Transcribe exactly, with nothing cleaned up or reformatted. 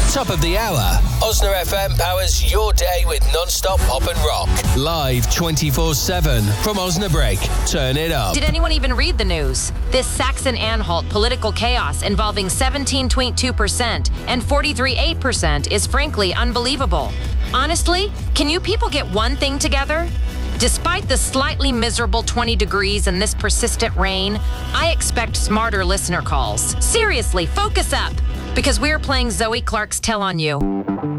Top of the hour, Osna F M powers your day with non-stop pop and rock. Live twenty-four seven from Osnabrück. Turn it up. Did anyone even read the news? This Saxon-Anhalt political chaos involving seventeen point two percent and forty-three point eight percent is frankly unbelievable. Honestly, can you people get one thing together? Despite the slightly miserable twenty degrees and this persistent rain, I expect smarter listener calls. Seriously, focus up, because we're playing Zoe Clark's Tell on You.